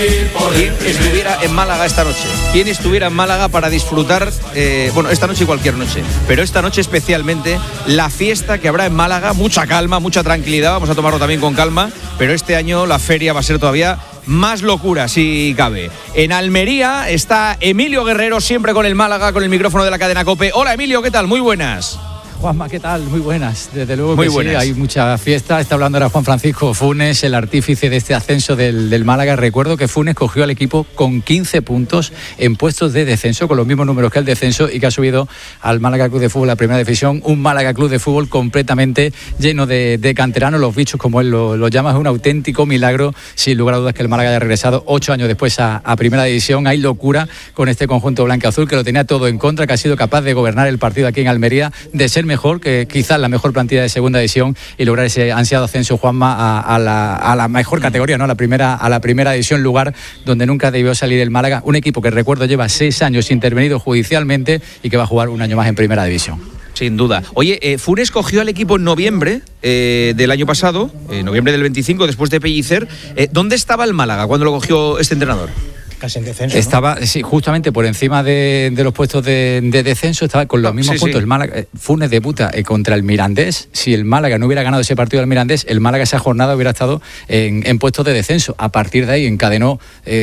¿Quién estuviera en Málaga esta noche? ¿Quién estuviera en Málaga para disfrutar, esta noche y cualquier noche, pero esta noche especialmente, la fiesta que habrá en Málaga? Mucha calma, mucha tranquilidad, vamos a tomarlo también con calma, pero este año la feria va a ser todavía más locura, si cabe. En Almería está Emilio Guerrero, siempre con el Málaga, con el micrófono de la cadena COPE. Hola Emilio, ¿qué tal? Muy buenas. Juanma, ¿qué tal? Muy buenas. Desde luego muy que buenas. Sí, hay mucha fiesta. Está hablando ahora Juan Francisco Funes, el artífice de este ascenso del Málaga. Recuerdo que Funes cogió al equipo con 15 puntos en puestos de descenso, con los mismos números que el descenso, y que ha subido al Málaga Club de Fútbol a la primera división. Un Málaga Club de Fútbol completamente lleno de canteranos, los bichos como él lo llama. Es un auténtico milagro, sin lugar a dudas, que el Málaga haya regresado 8 años después a primera división. Hay locura con este conjunto blanca-azul que lo tenía todo en contra, que ha sido capaz de gobernar el partido aquí en Almería, de ser mejor que quizás la mejor plantilla de segunda división y lograr ese ansiado ascenso, Juanma, a la mejor categoría, ¿no? A la primera división, lugar donde nunca debió salir el Málaga. Un equipo que, recuerdo, lleva 6 años intervenido judicialmente y que va a jugar un año más en primera división. Sin duda. Oye, Funes cogió al equipo en noviembre del año pasado, noviembre del 25, después de Pellicer. ¿Dónde estaba el Málaga cuando lo cogió este entrenador? Casi en descenso, estaba, ¿no? Sí, justamente por encima de los puestos de descenso, estaba con los mismos puntos. Sí. El Málaga, Funes debuta contra el Mirandés. Si el Málaga no hubiera ganado ese partido del Mirandés, el Málaga esa jornada hubiera estado en puestos de descenso. A partir de ahí encadenó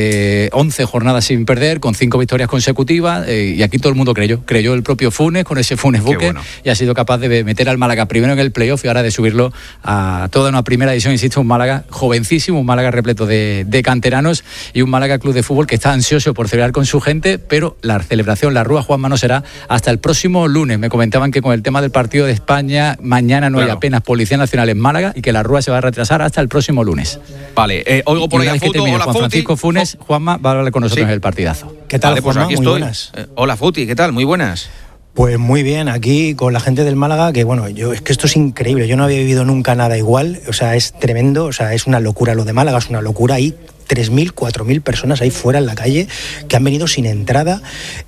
11 jornadas sin perder, con 5 victorias consecutivas, y aquí todo el mundo creyó el propio Funes, con ese Funes buque, bueno. Y ha sido capaz de meter al Málaga primero en el playoff y ahora de subirlo a toda una primera división. Insisto, un Málaga jovencísimo, un Málaga repleto de canteranos y un Málaga Club de Fútbol que está ansioso por celebrar con su gente, pero la celebración, la rúa, Juanma, no será hasta el próximo lunes. Me comentaban que con el tema del partido de España, mañana no hay apenas Policía Nacional en Málaga y que la rúa se va a retrasar hasta el próximo lunes. Vale, oigo por ahí a Futi. Hola, Juan Francisco Funes, Juanma va a hablar con nosotros en el partidazo. ¿Qué tal, vale, pues Juanma? aquí muy estoy. Buenas. Hola, Futi, ¿qué tal? Muy buenas. Pues muy bien, aquí con la gente del Málaga, que bueno, es que esto es increíble, yo no había vivido nunca nada igual, o sea, es tremendo, o sea, es una locura, lo de Málaga es una locura, ahí 3.000, 4.000 personas ahí fuera en la calle que han venido sin entrada,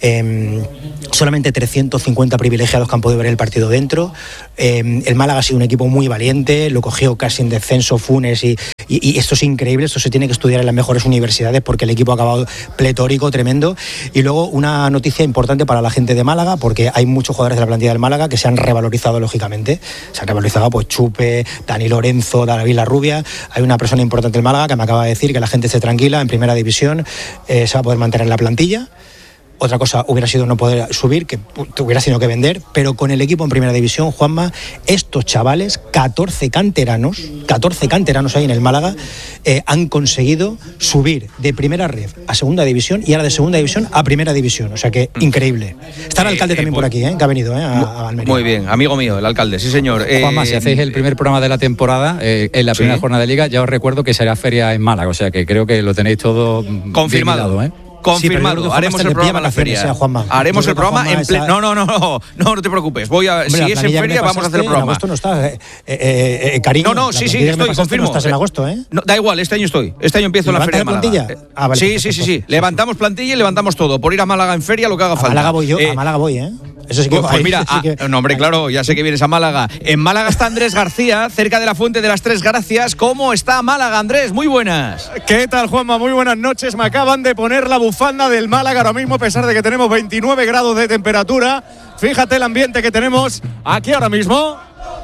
solamente 350 privilegiados que han podido ver el partido dentro. El Málaga ha sido un equipo muy valiente, lo cogió casi en descenso Funes y esto es increíble, esto se tiene que estudiar en las mejores universidades porque el equipo ha acabado pletórico, tremendo. Y luego una noticia importante para la gente de Málaga, porque hay muchos jugadores de la plantilla del Málaga que se han revalorizado lógicamente, se han revalorizado pues Chupe, Dani Lorenzo, David Larrubia. Hay una persona importante del Málaga que me acaba de decir que la gente esté tranquila, en primera división se va a poder mantener la plantilla. Otra cosa hubiera sido no poder subir, que hubiera sido que vender, pero con el equipo en primera división, Juanma, estos chavales, 14 canteranos hay en el Málaga, han conseguido subir de primera ref a segunda división y ahora de segunda división a primera división, o sea que increíble. Está el alcalde también por aquí, que ha venido a Almería. Muy bien, amigo mío, el alcalde, sí señor. Juanma, si hacéis el primer programa de la temporada, en la primera jornada de Liga, ya os recuerdo que será feria en Málaga, o sea que creo que lo tenéis todo confirmado, bien mirado, Confirmado, sí, haremos el programa en la feria. Haremos el programa en pleno. No te preocupes. Hombre, si es en feria, vamos a hacer el programa. En agosto no estás, cariño. Sí, estoy, confirmo. No estás en agosto, No, da igual, este año estoy. Este año empiezo en la feria de Málaga. Plantilla? Vale, sí. Levantamos plantilla y levantamos todo. Por ir a Málaga en feria, lo que haga falta. A Málaga voy, Eso sí que pues mira, no, hombre, claro, ya sé que vienes a Málaga. En Málaga está Andrés García, cerca de la Fuente de las Tres Gracias. ¿Cómo está Málaga, Andrés? Muy buenas. ¿Qué tal, Juanma? Muy buenas noches. Me acaban de poner la bufanda del Málaga ahora mismo, a pesar de que tenemos 29 grados de temperatura. Fíjate el ambiente que tenemos aquí ahora mismo.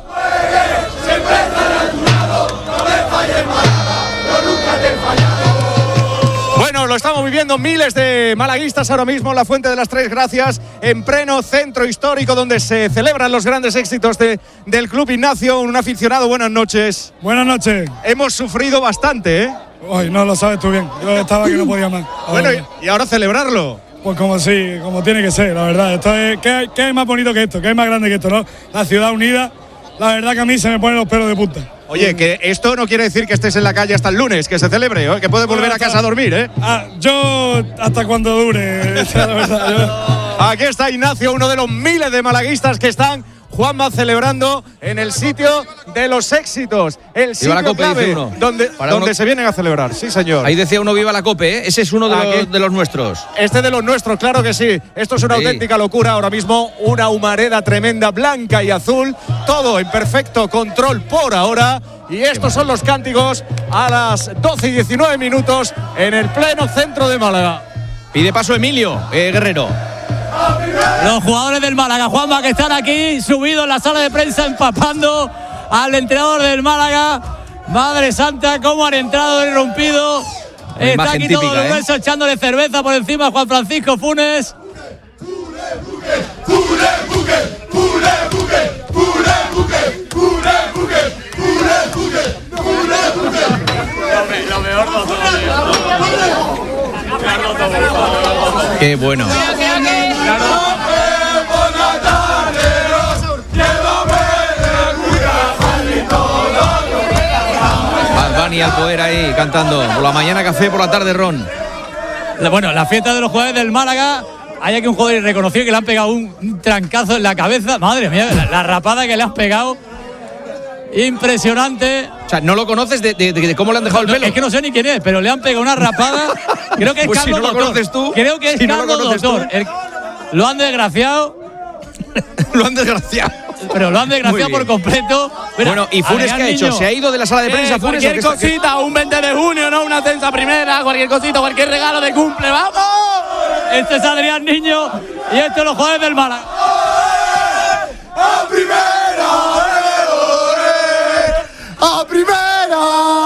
Siempre estaré a tu lado, no me falles, Málaga, yo nunca te he fallado. Bueno, lo estamos viviendo miles de malaguistas ahora mismo en la Fuente de las Tres Gracias, en pleno centro histórico donde se celebran los grandes éxitos del Club Ignacio. Un aficionado, buenas noches. Buenas noches. Hemos sufrido bastante, ¿eh? Hoy no lo sabes tú bien, yo estaba que no podía más. Bueno, y ahora celebrarlo. Pues como tiene que ser, la verdad. Esto es, ¿qué hay más bonito que esto? ¿Qué hay más grande que esto, no? La ciudad unida, la verdad que a mí se me ponen los pelos de punta. Oye, que esto no quiere decir que estés en la calle hasta el lunes, que se celebre, ¿eh? Que puedes volver a casa a dormir, ¿eh? Yo hasta cuando dure, la verdad. Aquí está Ignacio, uno de los miles de malaguistas que están Juanma celebrando en el sitio de los éxitos, el Viva la sitio Cope, clave dice uno. donde se vienen a celebrar. Sí, señor. Ahí decía uno viva la Cope, ¿eh? Ese es uno de los nuestros. Este de los nuestros, claro que sí. Esto es una auténtica locura ahora mismo. Una humareda tremenda, blanca y azul. Todo en perfecto control por ahora. Y estos son los cánticos a las 12 y 19 minutos en el pleno centro de Málaga. Pide paso Emilio Guerrero. Los jugadores del Málaga, Juanma, que están aquí subidos en la sala de prensa empapando al entrenador del Málaga. Madre santa, cómo han entrado de irrumpido. Está aquí todo el grueso echándole cerveza por encima a Juan Francisco Funes. Lo mejor no todo. Qué bueno. Bad Bunny al poder ahí cantando. Por la mañana café, por la tarde ron. Bueno, la fiesta de los jugadores del Málaga. Hay aquí un jugador irreconocido que le han pegado un trancazo en la cabeza. Madre mía, la rapada que le has pegado. Impresionante. O sea, ¿no lo conoces de cómo le han dejado el pelo? Es que no sé ni quién es, pero le han pegado una rapada. Creo que es pues Carlos si no lo Doctor. conoces tú. Creo que es si Carlos no lo Doctor. Lo han desgraciado. Lo han desgraciado. Pero lo han desgraciado por completo. Mira, bueno, ¿y Funes qué ha hecho? ¿Se ha ido de la sala de prensa Funes? Cualquier cosita, un 20 de junio, ¿no? Una ascenso a primera, cualquier cosita, cualquier regalo de cumple, ¡vamos! Este es Adrián Niño y estos los jugadores del Málaga. ¡A primera! ¡A primera!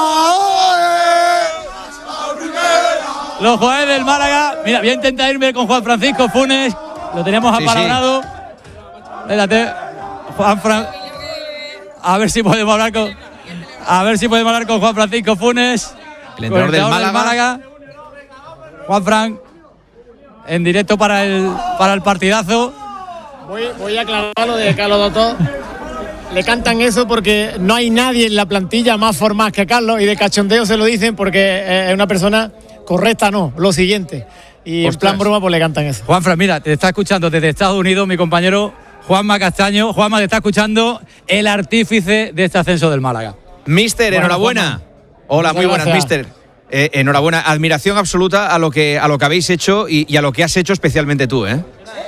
¡A primera! Los jugadores del Málaga. Mira, voy a intentar irme con Juan Francisco Funes. Lo teníamos apalabrado. Espérate, Juan a ver si podemos hablar con Juan Francisco Funes, el entrenador del Málaga. Juan Fran, en directo para el partidazo. Voy a aclarar lo de Carlos Doctor. Le cantan eso porque no hay nadie en la plantilla más formal que Carlos, y de cachondeo se lo dicen porque es una persona correcta, no, lo siguiente. Y en plan broma pues le cantan eso. Juan Fran, mira, te está escuchando desde Estados Unidos mi compañero Juanma Castaño. Juanma, te está escuchando el artífice de este ascenso del Málaga. Mister, enhorabuena. Juanma. Hola, muy buenas, mister. Enhorabuena, admiración absoluta a lo que habéis hecho y a lo que has hecho especialmente tú, ¿eh?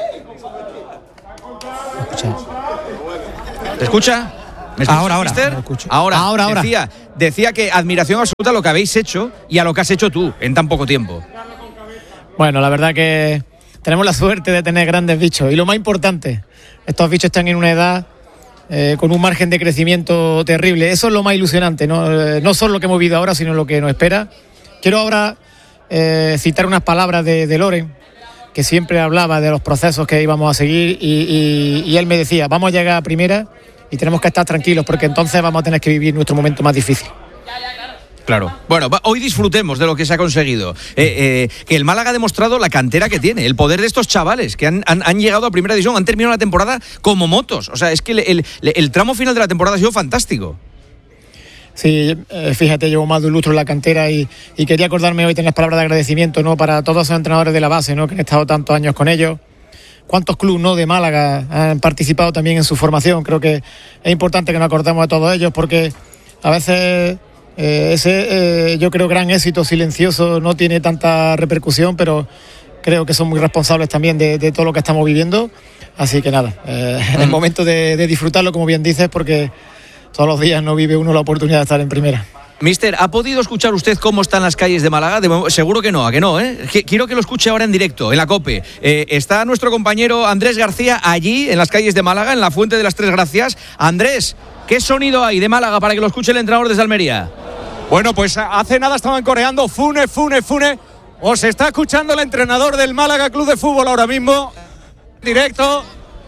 ¿Te escucha? ¿Me escuchas, Ahora. mister? Ahora. Decía que admiración absoluta a lo que habéis hecho y a lo que has hecho tú en tan poco tiempo. Bueno, la verdad que tenemos la suerte de tener grandes bichos. Y lo más importante, estos bichos están en una edad con un margen de crecimiento terrible. Eso es lo más ilusionante, no solo lo que hemos vivido ahora, sino lo que nos espera. Quiero ahora citar unas palabras de Loren, que siempre hablaba de los procesos que íbamos a seguir, y él me decía, vamos a llegar a primera y tenemos que estar tranquilos porque entonces vamos a tener que vivir nuestro momento más difícil. Claro. Bueno, hoy disfrutemos de lo que se ha conseguido. Que el Málaga ha demostrado la cantera que tiene, el poder de estos chavales que han llegado a primera división, han terminado la temporada como motos. O sea, es que el tramo final de la temporada ha sido fantástico. Sí, fíjate, llevo más de un lustro en la cantera y quería acordarme hoy, tener las palabras de agradecimiento, ¿no?, para todos esos entrenadores de la base, ¿no?, que han estado tantos años con ellos. ¿Cuántos clubes, ¿no?, de Málaga han participado también en su formación? Creo que es importante que nos acordemos de todos ellos porque a veces ese, yo creo, gran éxito silencioso no tiene tanta repercusión, pero creo que son muy responsables también de todo lo que estamos viviendo. Así que nada, es el momento de disfrutarlo, como bien dices, porque todos los días no vive uno la oportunidad de estar en primera. Mister, ¿ha podido escuchar usted cómo están las calles de Málaga? Seguro que no, ¿a que no? Quiero que lo escuche ahora en directo, en la COPE. Está nuestro compañero Andrés García allí, en las calles de Málaga, en la Fuente de las Tres Gracias. Andrés, ¿qué sonido hay de Málaga para que lo escuche el entrenador desde Almería? Bueno, pues hace nada estaban coreando Funes. Os está escuchando el entrenador del Málaga Club de Fútbol ahora mismo, directo.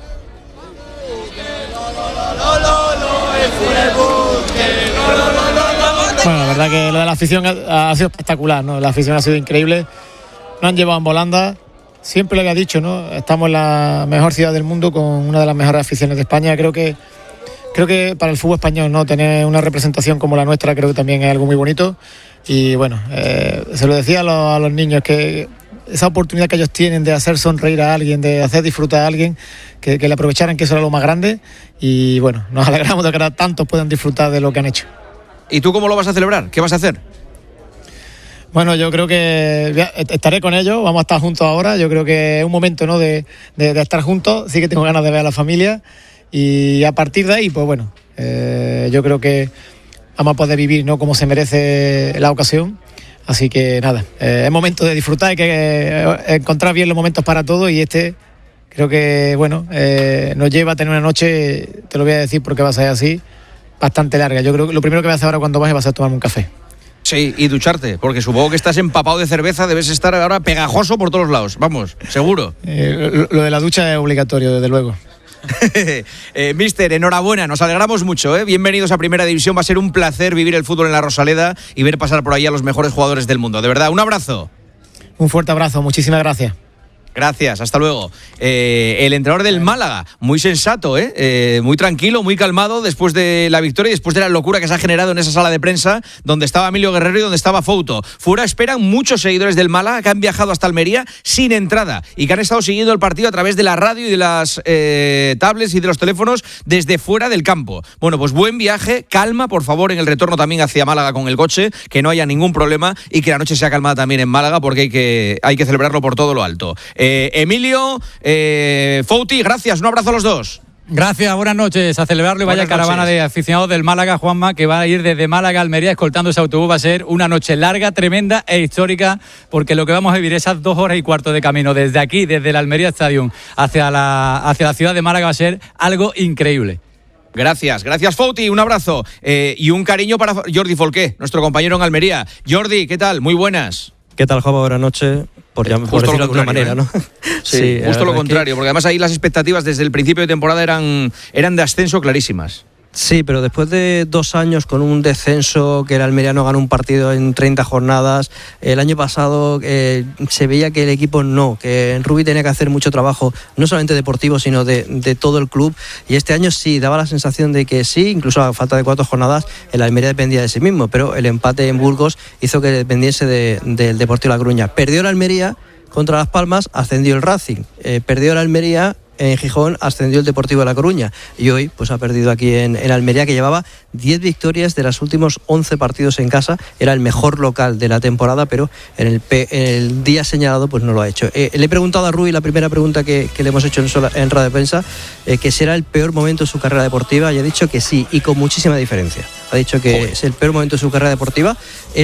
Bueno, la verdad que lo de la afición ha sido espectacular, ¿no? La afición ha sido increíble. Nos han llevado en volanda. Siempre lo había dicho, ¿no? Estamos en la mejor ciudad del mundo con una de las mejores aficiones de España. Creo que para el fútbol español, ¿no?, tener una representación como la nuestra, creo que también es algo muy bonito. Y bueno, se lo decía a los niños que esa oportunidad que ellos tienen de hacer sonreír a alguien, de hacer disfrutar a alguien, que le aprovecharan, que eso era lo más grande. Y bueno, nos alegramos de que ahora tantos puedan disfrutar de lo que han hecho. ¿Y tú cómo lo vas a celebrar? ¿Qué vas a hacer? Bueno, yo creo que estaré con ellos, vamos a estar juntos ahora. Yo creo que es un momento, ¿no?, de estar juntos. Sí que tengo ganas de ver a la familia y a partir de ahí, pues bueno, yo creo que vamos a poder vivir, ¿no?, como se merece la ocasión. Así que nada, es momento de disfrutar, hay que encontrar bien los momentos para todo y creo que, bueno, nos lleva a tener una noche, te lo voy a decir porque va a ser así, bastante larga. Yo creo que lo primero que voy a hacer ahora cuando baje va a ser tomarme un café. Sí, y ducharte, porque supongo que estás empapado de cerveza, debes estar ahora pegajoso por todos lados, vamos, seguro. Lo de la ducha es obligatorio, desde luego. Mister, enhorabuena, nos alegramos mucho, bienvenidos a Primera División, va a ser un placer vivir el fútbol en la Rosaleda y ver pasar por ahí a los mejores jugadores del mundo, de verdad, un abrazo. Un fuerte abrazo, muchísimas gracias. Gracias, hasta luego. El entrenador del Málaga, muy sensato, muy tranquilo, muy calmado después de la victoria y después de la locura que se ha generado en esa sala de prensa donde estaba Emilio Guerrero y donde estaba Fouto. Fuera esperan muchos seguidores del Málaga que han viajado hasta Almería sin entrada y que han estado siguiendo el partido a través de la radio y de las tablets y de los teléfonos desde fuera del campo. Bueno, pues buen viaje, calma, por favor, en el retorno también hacia Málaga con el coche, que no haya ningún problema y que la noche sea calmada también en Málaga porque hay que celebrarlo por todo lo alto. Emilio, Fouti, gracias, un abrazo a los dos. Gracias, buenas noches, a celebrarlo y vaya caravana de aficionados del Málaga, Juanma, que va a ir desde Málaga a Almería escoltando ese autobús. Va a ser una noche larga, tremenda e histórica, porque lo que vamos a vivir esas 2 horas y cuarto de camino desde aquí, desde el Almería Stadium hacia la ciudad de Málaga va a ser algo increíble. Gracias Fouti, un abrazo y un cariño para Jordi Folqué, nuestro compañero en Almería. Jordi, ¿qué tal? Muy buenas. ¿Qué tal, Juanma? Buenas noches. Por decirlo de alguna manera, ¿no? Sí, justo lo contrario, porque además ahí las expectativas desde el principio de temporada eran de ascenso clarísimas. Sí, pero después de 2 años con un descenso, que el Almería no ganó un partido en 30 jornadas, el año pasado se veía que el equipo que Rubí tenía que hacer mucho trabajo, no solamente deportivo, sino de todo el club, y este año sí, daba la sensación de que sí, incluso a falta de 4 jornadas, el Almería dependía de sí mismo, pero el empate en Burgos hizo que dependiese del Deportivo La Coruña. Perdió el Almería contra Las Palmas, ascendió el Racing, perdió el Almería en Gijón, ascendió el Deportivo de La Coruña y hoy pues ha perdido aquí en Almería, que llevaba 10 victorias de los últimos 11 partidos en casa, era el mejor local de la temporada, pero en el día señalado pues no lo ha hecho. Le he preguntado a Rui, la primera pregunta que le hemos hecho en Radio de Prensa, que será el peor momento de su carrera deportiva, y ha dicho que sí, y con muchísima diferencia. Ha dicho que es el peor momento de su carrera deportiva.